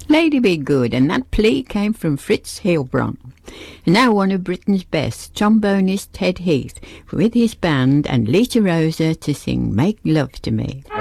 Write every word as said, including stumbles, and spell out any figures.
Lady Be Good, and that plea came from Fritz Heilbron. And now one of Britain's best, trombonist Ted Heath, with his band and Lisa Rosa to sing Make Love to Me.